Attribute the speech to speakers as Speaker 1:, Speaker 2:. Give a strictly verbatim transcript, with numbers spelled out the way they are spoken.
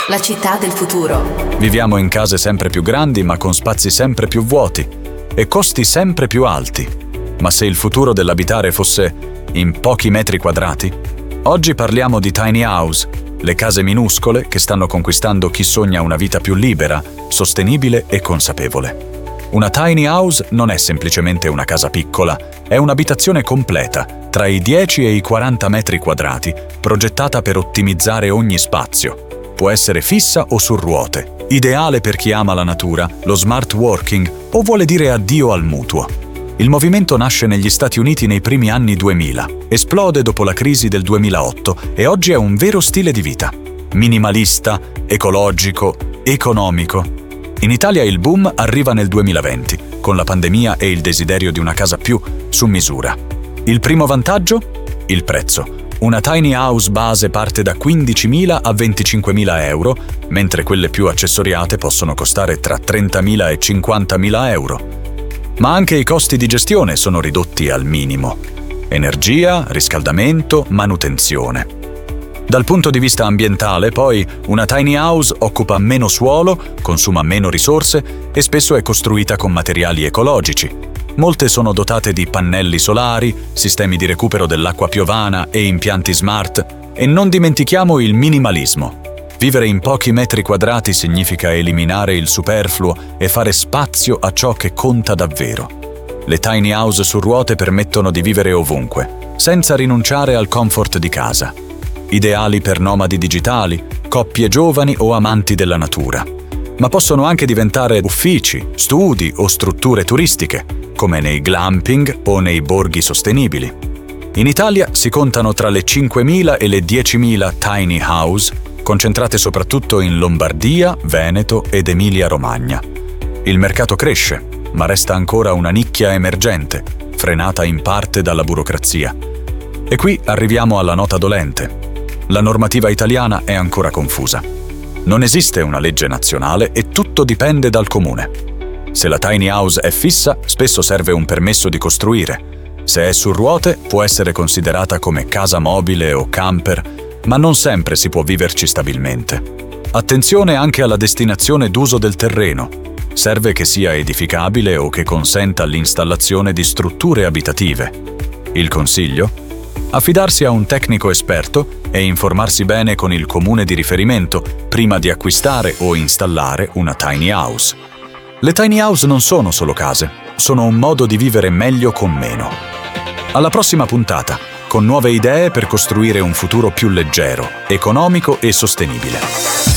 Speaker 1: La città del futuro.
Speaker 2: Viviamo in case sempre più grandi ma con spazi sempre più vuoti e costi sempre più alti. Ma se il futuro dell'abitare fosse in pochi metri quadrati? Oggi parliamo di tiny house, le case minuscole che stanno conquistando chi sogna una vita più libera, sostenibile e consapevole. Una tiny house non è semplicemente una casa piccola, è un'abitazione completa, tra i dieci e i quaranta metri quadrati, progettata per ottimizzare ogni spazio. Può essere fissa o su ruote, ideale per chi ama la natura, lo smart working o vuole dire addio al mutuo. Il movimento nasce negli Stati Uniti nei primi anni duemila, esplode dopo la crisi del duemilaotto e oggi è un vero stile di vita. Minimalista, ecologico, economico. In Italia il boom arriva nel duemilaventi, con la pandemia e il desiderio di una casa più su misura. Il primo vantaggio? Il prezzo. Una tiny house base parte da quindicimila a venticinquemila euro, mentre quelle più accessoriate possono costare tra trentamila e cinquantamila euro. Ma anche i costi di gestione sono ridotti al minimo. Energia, riscaldamento, manutenzione. Dal punto di vista ambientale, poi, una tiny house occupa meno suolo, consuma meno risorse e spesso è costruita con materiali ecologici. Molte sono dotate di pannelli solari, sistemi di recupero dell'acqua piovana e impianti smart. E non dimentichiamo il minimalismo. Vivere in pochi metri quadrati significa eliminare il superfluo e fare spazio a ciò che conta davvero. Le tiny house su ruote permettono di vivere ovunque, senza rinunciare al comfort di casa. Ideali per nomadi digitali, coppie giovani o amanti della natura. Ma possono anche diventare uffici, studi o strutture turistiche, come nei glamping o nei borghi sostenibili. In Italia si contano tra le cinquemila e le diecimila tiny house, concentrate soprattutto in Lombardia, Veneto ed Emilia-Romagna. Il mercato cresce, ma resta ancora una nicchia emergente, frenata in parte dalla burocrazia. E qui arriviamo alla nota dolente. La normativa italiana è ancora confusa. Non esiste una legge nazionale e tutto dipende dal comune. Se la tiny house è fissa, spesso serve un permesso di costruire. Se è su ruote, può essere considerata come casa mobile o camper, ma non sempre si può viverci stabilmente. Attenzione anche alla destinazione d'uso del terreno. Serve che sia edificabile o che consenta l'installazione di strutture abitative. Il consiglio? Affidarsi a un tecnico esperto e informarsi bene con il comune di riferimento prima di acquistare o installare una tiny house. Le tiny house non sono solo case, sono un modo di vivere meglio con meno. Alla prossima puntata, con nuove idee per costruire un futuro più leggero, economico e sostenibile.